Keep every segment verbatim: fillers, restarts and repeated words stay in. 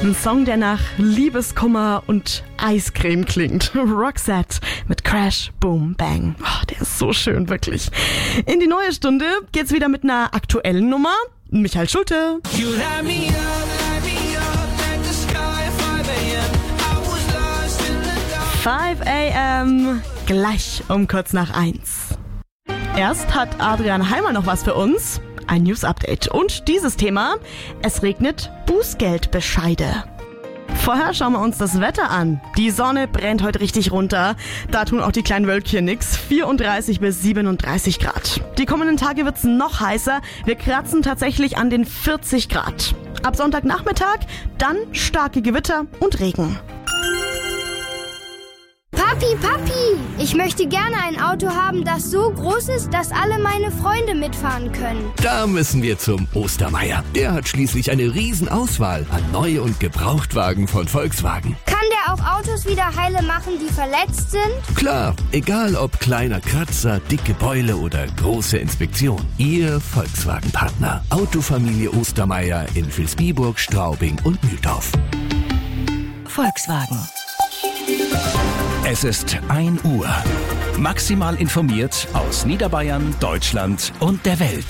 Ein Song, der nach Liebeskummer und Eiscreme klingt. Roxette mit Crash, Boom, Bang. Oh, der ist so schön, wirklich. In die neue Stunde geht's wieder mit einer aktuellen Nummer. Michael Schulte. five a.m. gleich um kurz nach eins. Erst hat Adrian Heimer noch was für uns. Ein News-Update. Und dieses Thema: Es regnet Bußgeldbescheide. Vorher schauen wir uns das Wetter an. Die Sonne brennt heute richtig runter. Da tun auch die kleinen Wölkchen nix. vierunddreißig bis siebenunddreißig Grad. Die kommenden Tage wird's noch heißer. Wir kratzen tatsächlich an den vierzig Grad. Ab Sonntagnachmittag dann starke Gewitter und Regen. Papi, Papi, ich möchte gerne ein Auto haben, das so groß ist, dass alle meine Freunde mitfahren können. Da müssen wir zum Ostermeier. Der hat schließlich eine Riesenauswahl an Neu- und Gebrauchtwagen von Volkswagen. Kann der auch Autos wieder heile machen, die verletzt sind? Klar, egal ob kleiner Kratzer, dicke Beule oder große Inspektion. Ihr Volkswagen-Partner. Autofamilie Ostermeier in Vilsbiburg, Straubing und Mühldorf. Volkswagen. Es ist ein Uhr. Maximal informiert aus Niederbayern, Deutschland und der Welt.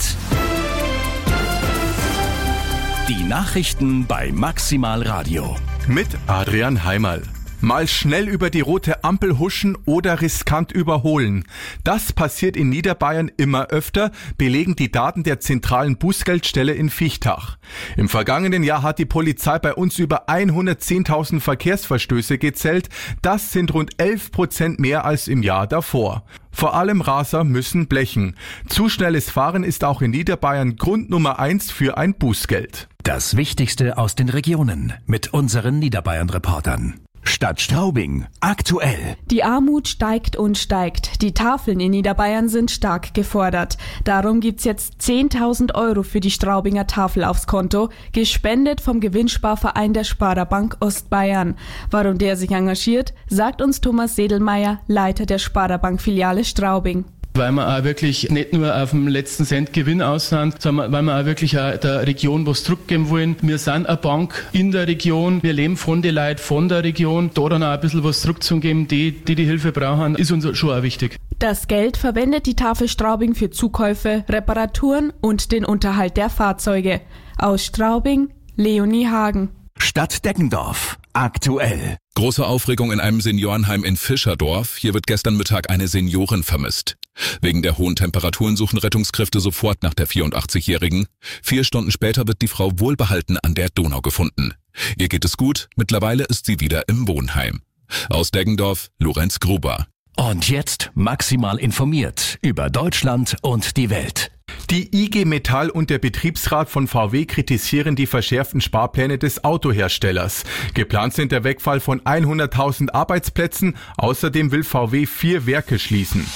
Die Nachrichten bei Maximal Radio. Mit Adrian Heimerl. Mal schnell über die rote Ampel huschen oder riskant überholen. Das passiert in Niederbayern immer öfter, belegen die Daten der zentralen Bußgeldstelle in Viechtach. Im vergangenen Jahr hat die Polizei bei uns über hundertzehntausend Verkehrsverstöße gezählt. Das sind rund elf Prozent mehr als im Jahr davor. Vor allem Raser müssen blechen. Zu schnelles Fahren ist auch in Niederbayern Grund Nummer eins für ein Bußgeld. Das Wichtigste aus den Regionen mit unseren Niederbayern-Reportern. Stadt Straubing. Aktuell. Die Armut steigt und steigt. Die Tafeln in Niederbayern sind stark gefordert. Darum gibt's jetzt zehntausend Euro für die Straubinger Tafel aufs Konto, gespendet vom Gewinnsparverein der Sparda-Bank Ostbayern. Warum der sich engagiert, sagt uns Thomas Sedelmeier, Leiter der Sparda-Bank-Filiale Straubing. Weil wir auch wirklich nicht nur auf dem letzten Cent Gewinn aus sind, sondern weil wir auch wirklich auch der Region was zurückgeben wollen. Wir sind eine Bank in der Region, wir leben von den Leuten von der Region. Da dann auch ein bisschen was zurückzugeben, die, die die Hilfe brauchen, ist uns schon auch wichtig. Das Geld verwendet die Tafel Straubing für Zukäufe, Reparaturen und den Unterhalt der Fahrzeuge. Aus Straubing, Leonie Hagen. Stadt Deggendorf. Aktuell. Große Aufregung in einem Seniorenheim in Fischerdorf. Hier wird gestern Mittag eine Seniorin vermisst. Wegen der hohen Temperaturen suchen Rettungskräfte sofort nach der vierundachtzigjährigen. Vier Stunden später wird die Frau wohlbehalten an der Donau gefunden. Ihr geht es gut, mittlerweile ist sie wieder im Wohnheim. Aus Deggendorf, Lorenz Gruber. Und jetzt maximal informiert über Deutschland und die Welt. Die I G Metall und der Betriebsrat von V W kritisieren die verschärften Sparpläne des Autoherstellers. Geplant sind der Wegfall von hunderttausend Arbeitsplätzen. Außerdem will V W vier Werke schließen.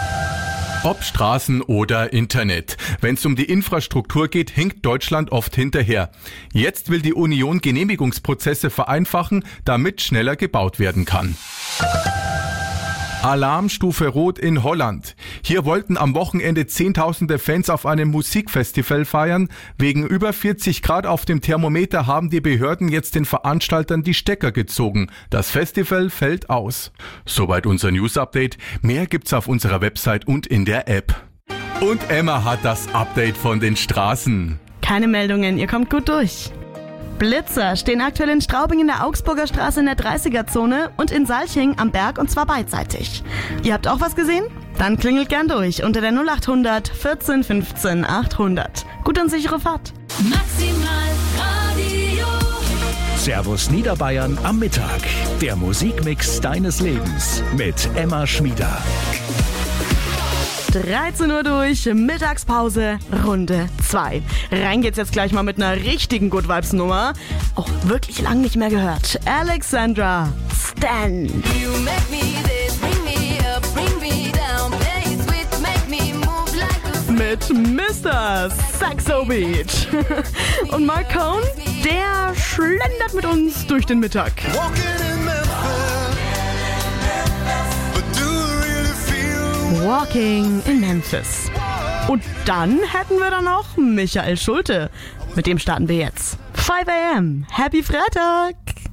Ob Straßen oder Internet. Wenn es um die Infrastruktur geht, hinkt Deutschland oft hinterher. Jetzt will die Union Genehmigungsprozesse vereinfachen, damit schneller gebaut werden kann. Alarmstufe Rot in Holland. Hier wollten am Wochenende Zehntausende Fans auf einem Musikfestival feiern. Wegen über vierzig Grad auf dem Thermometer haben die Behörden jetzt den Veranstaltern die Stecker gezogen. Das Festival fällt aus. Soweit unser News-Update. Mehr gibt's auf unserer Website und in der App. Und Emma hat das Update von den Straßen. Keine Meldungen, ihr kommt gut durch. Blitzer stehen aktuell in Straubing in der Augsburger Straße in der dreißiger-Zone und in Salching am Berg, und zwar beidseitig. Ihr habt auch was gesehen? Dann klingelt gern durch unter der null achthundert vierzehn fünfzehn achthundert. Gut und sichere Fahrt. Maximal Radio. Servus Niederbayern am Mittag. Der Musikmix deines Lebens mit Emma Schmieder. dreizehn Uhr durch, Mittagspause, Runde zwei. Rein geht's jetzt gleich mal mit einer richtigen Good Vibes Nummer. Auch wirklich lang nicht mehr gehört. Alexandra, Stan. Mit Mister Saxo Beach. Und Mark Cohn, der schlendert mit uns durch den Mittag. Walking in Memphis. Und dann hätten wir da noch Michael Schulte. Mit dem starten wir jetzt. five a m. Happy Freitag!